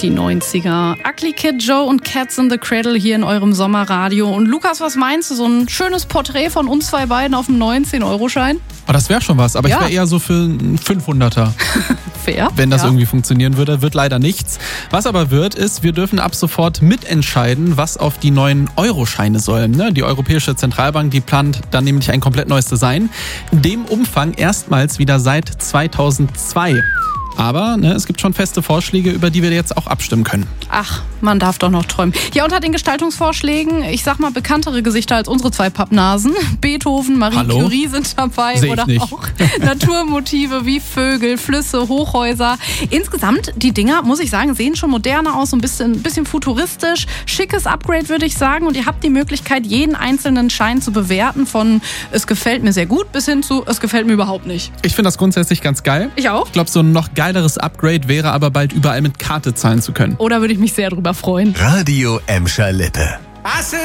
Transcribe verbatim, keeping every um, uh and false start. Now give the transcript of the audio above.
die neunziger. Ugly Kid Joe und Cats in the Cradle hier in eurem Sommerradio. Und Lukas, was meinst du? So ein schönes Porträt von uns zwei beiden auf dem neunzehn-Euro-Schein? Oh, das wäre schon was, aber Ja. ich wäre eher so für einen fünfhunderter. Fair. Wenn das ja. irgendwie funktionieren würde, wird leider nichts. Was aber wird, ist, wir dürfen ab sofort mitentscheiden, was auf die neuen Euroscheine soll. Ne? Die Europäische Zentralbank, die plant dann nämlich ein komplett neues Design. In dem Umfang erstmals wieder seit zweitausendzwei. Aber ne, es gibt schon feste Vorschläge, über die wir jetzt auch abstimmen können. Ach, man darf doch noch träumen. Ja, unter den Gestaltungsvorschlägen, ich sag mal bekanntere Gesichter als unsere zwei Pappnasen. Beethoven, Marie Hallo? Curie sind dabei. Seh ich oder nicht. auch Naturmotive wie Vögel, Flüsse, Hochhäuser. Insgesamt, die Dinger, muss ich sagen, sehen schon moderner aus, so ein bisschen, ein bisschen futuristisch. Schickes Upgrade, würde ich sagen. Und ihr habt die Möglichkeit, jeden einzelnen Schein zu bewerten, von es gefällt mir sehr gut bis hin zu es gefällt mir überhaupt nicht. Ich finde das grundsätzlich ganz geil. Ich auch. Ich glaube, so ein noch geileres Upgrade wäre aber bald überall mit Karte zahlen zu können. Oder würde ich mich sehr drüber freuen. Radio Emscher Lippe.